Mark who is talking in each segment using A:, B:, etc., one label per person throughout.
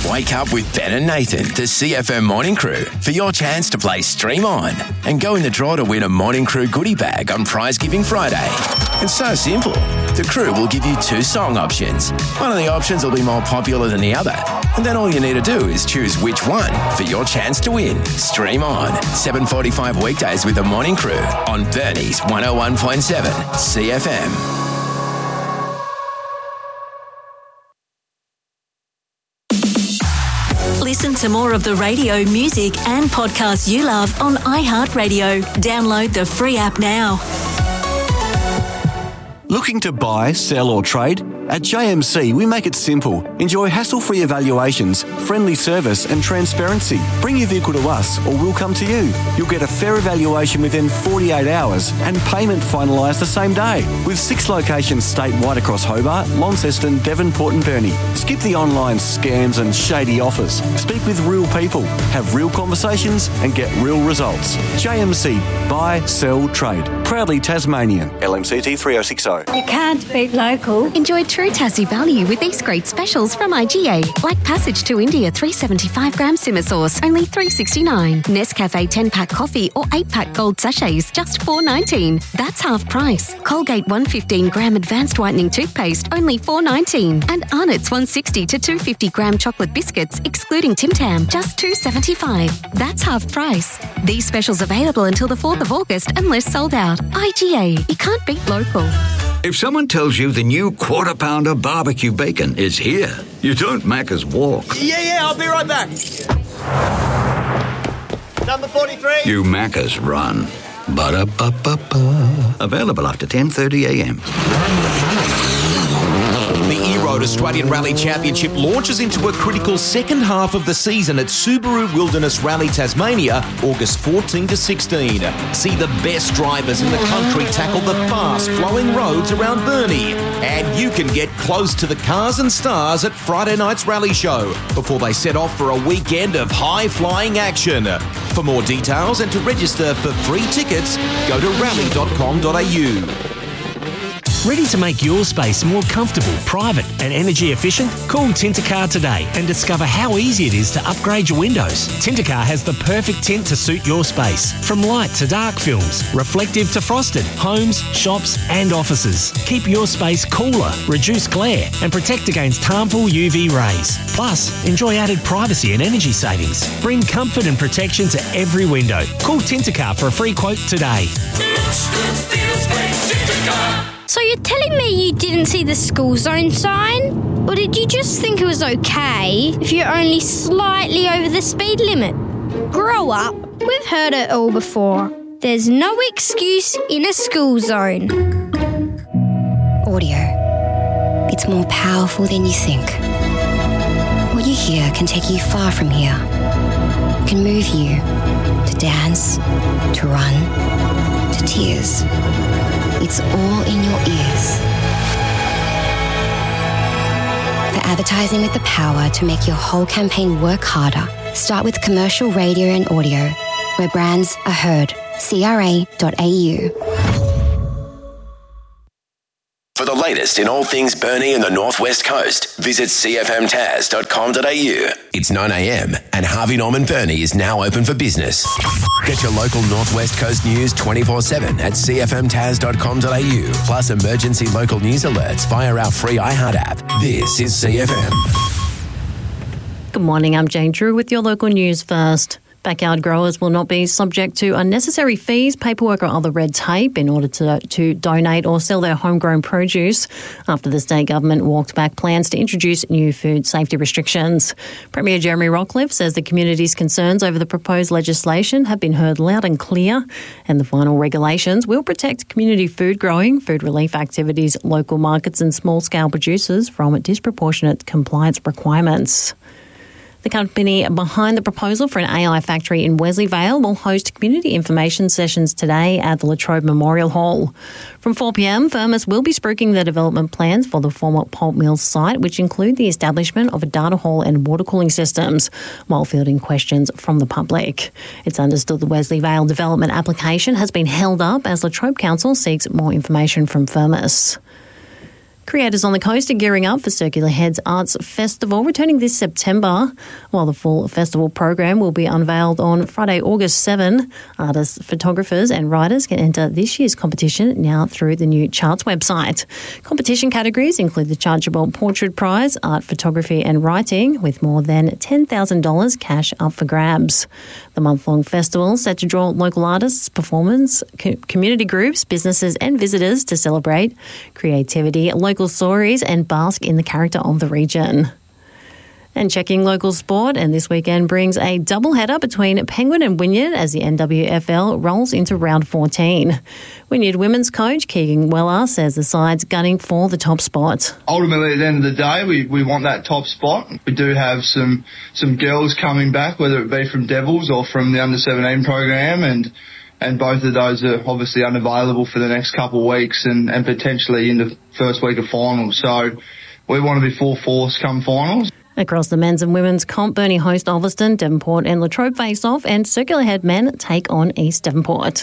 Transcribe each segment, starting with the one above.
A: Wake up with Ben and Nathan, the CFM Morning Crew, for your chance to play Stream On and go in the draw to win a Morning Crew goodie bag on Prize Giving Friday. It's so simple. The crew will give you 2 song options. One of the options will be more popular than the other, and then all you need to do is choose which one for your chance to win. Stream On, 7:45 weekdays with the Morning Crew on Bernie's 101.7 CFM.
B: Listen to more of the radio, music and podcasts you love on iHeartRadio. Download the free app now.
C: Looking to buy, sell or trade? At JMC, we make it simple. Enjoy hassle-free evaluations, friendly service and transparency. Bring your vehicle to us or we'll come to you. You'll get a fair evaluation within 48 hours and payment finalised the same day. With 6 locations statewide across Hobart, Launceston, Devonport and Burnie. Skip the online scams and shady offers. Speak with real people, have real conversations and get real results. JMC, buy, sell, trade. Proudly Tasmanian. LMCT 3060.
D: You can't beat local.
E: Enjoy true Tassie value with these great specials from IGA. Like Passage to India 375 gram simmer sauce, only $3.69. Nescafe 10-pack coffee or 8-pack gold sachets, just $4.19. That's half price. Colgate 115 gram advanced whitening toothpaste, only $4.19. And Arnott's 160 to 250 gram chocolate biscuits, excluding Tim Tam, just $2.75. That's half price. These specials available until the 4th of August unless sold out. IGA. You can't beat local.
F: If someone tells you the new Quarter Pounder barbecue bacon is here, you don't Macca's walk.
G: Yeah, I'll be right back. Number 43.
F: You Macca's run. Ba-da-ba-ba-ba. Available after 10:30am.
H: The E-Road Australian Rally Championship launches into a critical second half of the season at Subaru Wilderness Rally Tasmania, August 14 to 16. See the best drivers in the country tackle the fast-flowing roads around Burnie. And you can get close to the cars and stars at Friday night's rally show before they set off for a weekend of high-flying action. For more details and to register for free tickets, go to rally.com.au.
I: Ready to make your space more comfortable, private and energy efficient? Call Tintercar today and discover how easy it is to upgrade your windows. Tintercar has the perfect tint to suit your space. From light to dark films, reflective to frosted, homes, shops and offices. Keep your space cooler, reduce glare and protect against harmful UV rays. Plus, enjoy added privacy and energy savings. Bring comfort and protection to every window. Call Tintercar for a free quote today.
J: So you're telling me you didn't see the school zone sign? Or did you just think it was okay if you're only slightly over the speed limit? Grow up. We've heard it all before. There's no excuse in a school zone.
K: Audio. It's more powerful than you think. What you hear can take you far from here. It can move you to dance, to run, to tears. It's all in your ears. For advertising with the power to make your whole campaign work harder, start with commercial radio and audio, where brands are heard. CRA.au.
A: For the latest in all things Burnie and the Northwest Coast, visit cfmtaz.com.au. It's 9am and Harvey Norman Burnie is now open for business. Get your local Northwest Coast news 24/7 at cfmtaz.com.au, plus emergency local news alerts via our free iHeart app. This is CFM.
L: Good morning, I'm Jane Drew with your local news first. Backyard growers will not be subject to unnecessary fees, paperwork or other red tape in order to donate or sell their homegrown produce after the state government walked back plans to introduce new food safety restrictions. Premier Jeremy Rockliff says the community's concerns over the proposed legislation have been heard loud and clear, and the final regulations will protect community food growing, food relief activities, local markets and small-scale producers from disproportionate compliance requirements. The company behind the proposal for an AI factory in Wesleyvale will host community information sessions today at the Latrobe Memorial Hall. From 4pm, Firmus will be spruiking the development plans for the former pulp mill site, which include the establishment of a data hall and water cooling systems, while fielding questions from the public. It's understood the Wesleyvale development application has been held up as Latrobe Council seeks more information from Firmus. Creators on the Coast are gearing up for Circular Heads Arts Festival, returning this September. While the full festival program will be unveiled on Friday, August 7, artists, photographers and writers can enter this year's competition now through the new Charts website. Competition categories include the Chargeable Portrait Prize, Art, Photography and Writing, with more than $10,000 cash up for grabs. The month-long festival is set to draw local artists, performers, community groups, businesses and visitors to celebrate creativity, local stories and bask in the character of the region. And checking local sport, and this weekend brings a double-header between Penguin and Wynyard as the NWFL rolls into round 14. Wynyard women's coach Keegan Weller says the side's gunning for the top spot.
D: Ultimately, at the end of the day, we want that top spot. We do have some girls coming back, whether it be from Devils or from the under-17 program, and both of those are obviously unavailable for the next couple of weeks and potentially in the first week of finals. So we want to be full force come finals.
L: Across the men's and women's comp, Burnie host Ulverston, Devonport and Latrobe face off, and Circular Head men take on East Devonport.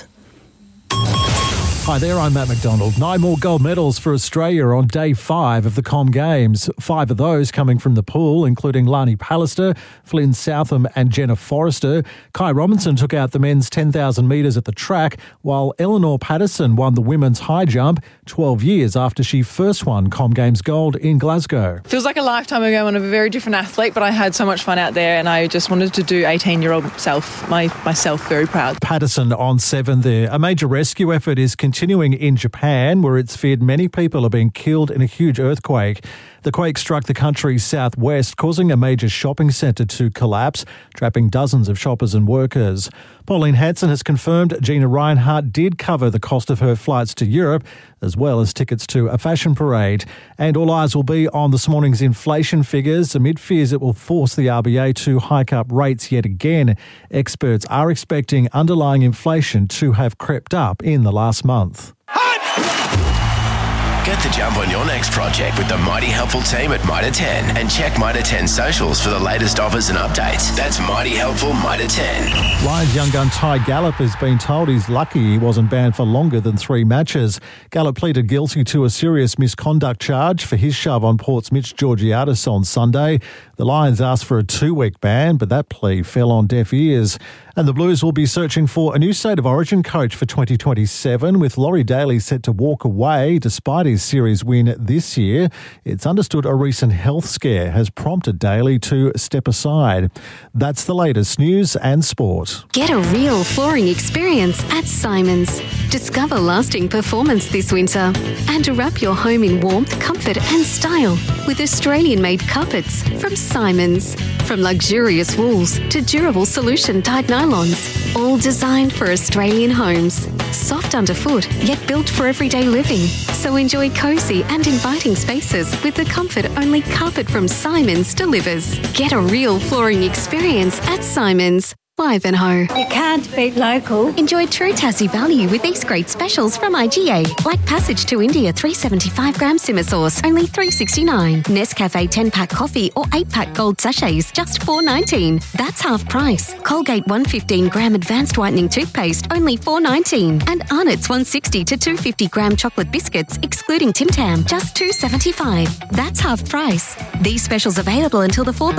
M: Hi there, I'm Matt McDonald. 9 more gold medals for Australia on day 5 of the Com Games. 5 of those coming from the pool, including Lani Pallister, Flynn Southam and Jenna Forrester. Kai Robinson took out the men's 10,000 metres at the track, while Eleanor Patterson won the women's high jump 12 years after she first won Com Games gold in Glasgow.
N: Feels like a lifetime ago and I'm a very different athlete, but I had so much fun out there and I just wanted to do 18-year-old myself very proud.
M: Patterson on 7 there. A major rescue effort is continuing in Japan, where it's feared many people are being killed in a huge earthquake. The quake struck the country's southwest, causing a major shopping centre to collapse, trapping dozens of shoppers and workers. Pauline Hanson has confirmed Gina Reinhardt did cover the cost of her flights to Europe, as well as tickets to a fashion parade. And all eyes will be on this morning's inflation figures amid fears it will force the RBA to hike up rates yet again. Experts are expecting underlying inflation to have crept up in the last month.
A: Get the jump on your next project with the Mighty Helpful team at Mitre 10 and check Mitre 10 socials for the latest offers and updates. That's Mighty Helpful Mitre 10.
M: Lions young gun Ty Gallup has been told he's lucky he wasn't banned for longer than 3 matches. Gallup pleaded guilty to a serious misconduct charge for his shove on Port's Mitch Georgiadis on Sunday. The Lions asked for a 2-week ban, but that plea fell on deaf ears. And the Blues will be searching for a new State of Origin coach for 2027, with Laurie Daly set to walk away despite his series win this year. It's understood a recent health scare has prompted Daly to step aside. That's the latest news and sport.
E: Get a real flooring experience at Simons. Discover lasting performance this winter and wrap your home in warmth, comfort and style with Australian-made carpets from Simons. From luxurious wools to durable solution-dyed nylons, all designed for Australian homes. Soft underfoot, yet built for everyday living. So enjoy cosy and inviting spaces with the comfort only carpet from Simons delivers. Get a real flooring experience at Simons. Ivanhoe.
O: You can't beat local.
E: Enjoy true Tassie value with these great specials from IGA. Like Passage to India 375-gram simmer sauce, only $3.69. Nescafe 10-pack coffee or 8-pack gold sachets, just $4.19. That's half price. Colgate 115-gram advanced whitening toothpaste, only $4.19. And Arnott's 160 to 250-gram chocolate biscuits, excluding Tim Tam, just $2.75. That's half price. These specials available until the 4th